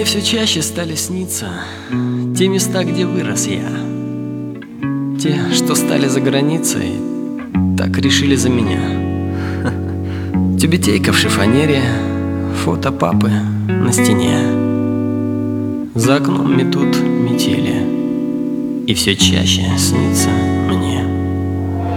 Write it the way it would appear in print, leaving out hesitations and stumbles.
Мне все чаще стали сниться те места, где вырос я. Те, что стали за границей, так решили за меня. Тюбетейка в шифонере, фото папы на стене. За окном метут метели, и все чаще снится